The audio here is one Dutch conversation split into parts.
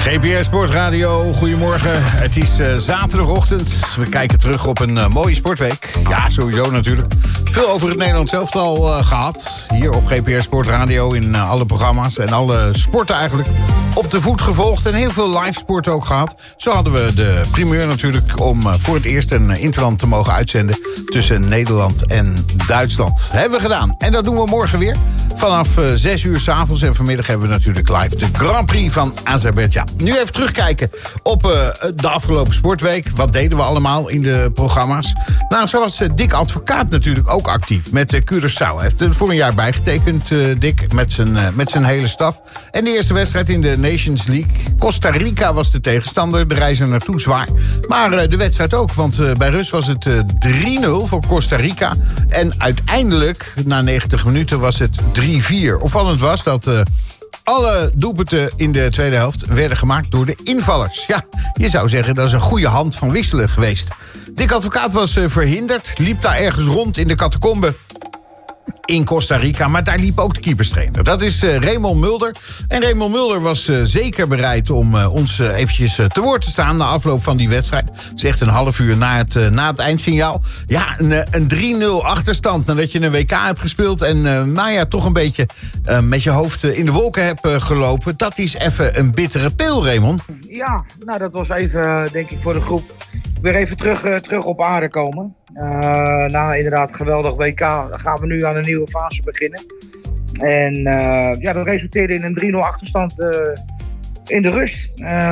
GPS Sportradio, goedemorgen. Het is zaterdagochtend. We kijken terug op een mooie sportweek. Ja, sowieso natuurlijk. Veel over het Nederlands elftal gehad. Hier op GPS Sportradio in alle programma's en alle sporten eigenlijk op de voet gevolgd. En heel veel live sport ook gehad. Zo hadden we de primeur natuurlijk om voor het eerst een interland te mogen uitzenden tussen Nederland en Duitsland. Hebben we gedaan. En dat doen we morgen weer. Vanaf 6 uur 's avonds. En vanmiddag hebben we natuurlijk live de Grand Prix van Azerbeidzjan. Nu even terugkijken op de afgelopen sportweek. Wat deden we allemaal in de programma's? Nou, zo was Dick Advocaat natuurlijk ook actief met Curaçao. Hij heeft er voor een jaar bijgetekend, Dick, met zijn hele staf. En de eerste wedstrijd in de Nations League. Costa Rica was de tegenstander. De reis er naartoe zwaar. Maar de wedstrijd ook, want bij rust was het 3-0 voor Costa Rica. En uiteindelijk, na 90 minuten, was het 3-4. Opvallend was dat alle doelpunten in de tweede helft werden gemaakt door de invallers. Ja, je zou zeggen dat is een goede hand van wisselen geweest. Dick Advocaat was verhinderd, liep daar ergens rond in de catacombe in Costa Rica, maar daar liep ook de keeperstrainer. Dat is Raymond Mulder. En Raymond Mulder was zeker bereid om ons eventjes te woord te staan na afloop van die wedstrijd. Het is echt een half uur na het eindsignaal. Ja, een 3-0 achterstand nadat je een WK hebt gespeeld en nou ja, toch een beetje met je hoofd in de wolken hebt gelopen. Dat is even een bittere pil, Raymond. Ja, nou dat was even, denk ik, voor de groep weer even terug op aarde komen. Na inderdaad geweldig WK gaan we nu aan een nieuwe fase beginnen. En ja, dat resulteerde in een 3-0 achterstand in de rust.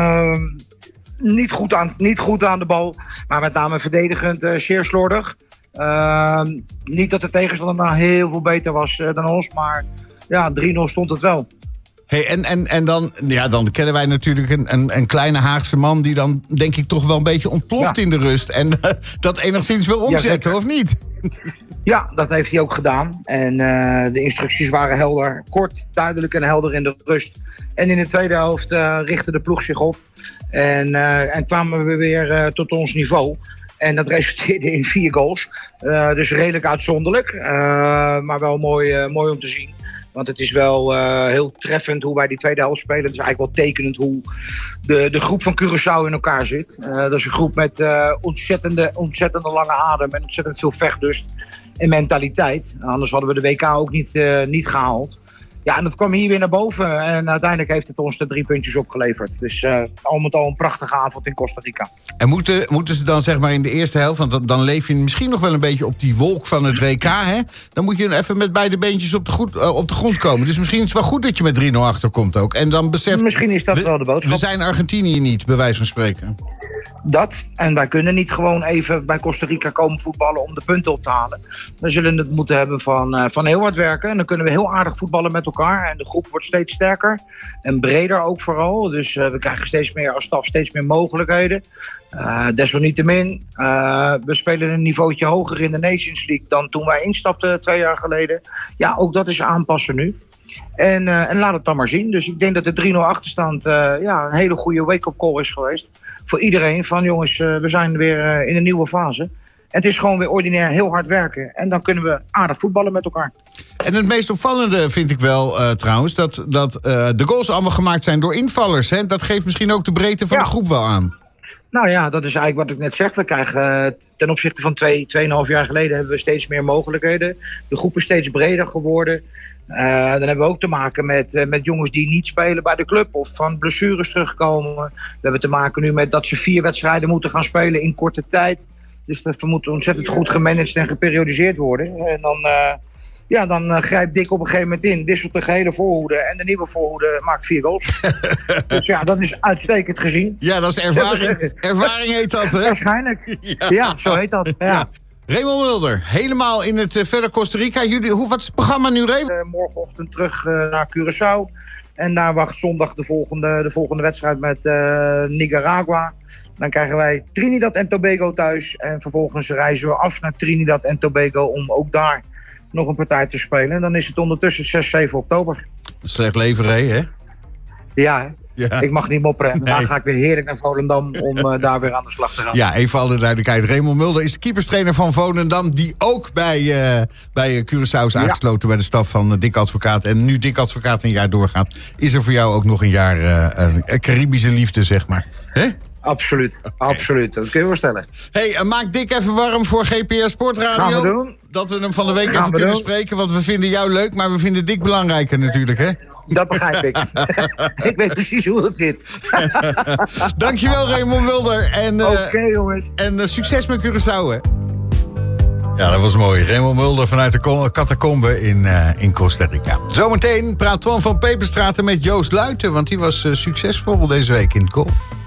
Niet goed aan de bal, maar met name verdedigend zeer slordig. Niet dat de tegenstander nou heel veel beter was dan ons, maar ja, 3-0 stond het wel. Hey, en dan kennen wij natuurlijk een kleine Haagse man die dan denk ik toch wel een beetje ontploft in de rust. En dat enigszins wil omzetten, of niet? Ja, dat heeft hij ook gedaan. En de instructies waren helder, kort, duidelijk en helder in de rust. En in de tweede helft richtte de ploeg zich op. En kwamen we weer tot ons niveau. En dat resulteerde in 4 goals. Dus redelijk uitzonderlijk. Maar wel mooi om te zien. Want het is wel heel treffend hoe wij die tweede helft spelen. Het is eigenlijk wel tekenend hoe de groep van Curaçao in elkaar zit. Dat is een groep met ontzettende lange adem en ontzettend veel vechtlust en mentaliteit. Anders hadden we de WK ook niet gehaald. Ja, en dat kwam hier weer naar boven. En uiteindelijk heeft het ons de 3 puntjes opgeleverd. Dus al met al een prachtige avond in Costa Rica. En moeten ze dan zeg maar in de eerste helft, want dan leef je misschien nog wel een beetje op die wolk van het WK, hè? Dan moet je even met beide beentjes op de grond komen. Dus misschien is het wel goed dat je met 3-0 achterkomt ook. En dan beseft, misschien is dat wel de boodschap. We zijn Argentinië niet, bij wijze van spreken. Dat, en wij kunnen niet gewoon even bij Costa Rica komen voetballen om de punten op te halen. We zullen het moeten hebben van heel hard werken. En dan kunnen we heel aardig voetballen met elkaar. En de groep wordt steeds sterker en breder ook vooral. Dus we krijgen steeds meer als staf steeds meer mogelijkheden. Desalniettemin, we spelen een niveautje hoger in de Nations League dan toen wij instapten 2 jaar geleden. Ja, ook dat is aanpassen nu. En laat het dan maar zien. Dus ik denk dat de 3-0 achterstand een hele goede wake-up call is geweest. Voor iedereen van jongens, we zijn weer in een nieuwe fase. En het is gewoon weer ordinair heel hard werken. En dan kunnen we aardig voetballen met elkaar. En het meest opvallende vind ik wel trouwens dat de goals allemaal gemaakt zijn door invallers. Hè? Dat geeft misschien ook de breedte van de groep wel aan. Nou ja, dat is eigenlijk wat ik net zeg. We krijgen ten opzichte van 2,5 jaar geleden hebben we steeds meer mogelijkheden. De groep is steeds breder geworden. Dan hebben we ook te maken met jongens die niet spelen bij de club of van blessures terugkomen. We hebben te maken nu met dat ze 4 wedstrijden moeten gaan spelen in korte tijd. Dus dat moet ontzettend goed gemanaged en geperiodiseerd worden. En dan grijpt Dick op een gegeven moment in, wisselt de gehele voorhoede en de nieuwe voorhoede maakt 4 goals. Dus ja, dat is uitstekend gezien. Ja, dat is ervaring. Ervaring heet dat, hè? Waarschijnlijk. Ja, zo heet dat. Ja. Raymond Mulder, helemaal in het verder Costa Rica. Wat is het programma nu, Raymond? Morgenochtend terug naar Curaçao. En daar wacht zondag de volgende wedstrijd met Nicaragua. Dan krijgen wij Trinidad en Tobago thuis. En vervolgens reizen we af naar Trinidad en Tobago om ook daar nog een partij te spelen. En dan is het ondertussen 6, 7 oktober. Slecht leveré, hè? Ja, Ja. Ik mag niet mopperen. En daarna ga ik weer heerlijk naar Volendam om daar weer aan de slag te gaan. Ja, even alle duidelijkheid. Raymond Mulder is de keeperstrainer van Volendam, die ook bij Curaçao is aangesloten bij de staf van Dick Advocaat. En nu Dick Advocaat een jaar doorgaat, is er voor jou ook nog een jaar Caribische liefde, zeg maar. Hè? Absoluut, absoluut. Dat kun je wel stellen. Hey, maak Dick even warm voor GPS Sportradio. Gaan we doen. Dat we hem van de week even kunnen spreken, want we vinden jou leuk, maar we vinden Dick belangrijker natuurlijk, hè? Dat begrijp ik. Ik weet precies hoe het zit. Dankjewel, Raymond Mulder. Oké, jongens. En succes met Curaçao, hè? Ja, dat was mooi. Raymond Mulder vanuit de catacombe in Costa Rica. Zometeen praat Twan van Peperstraten met Joost Luiten, want die was succesvol deze week in het golf.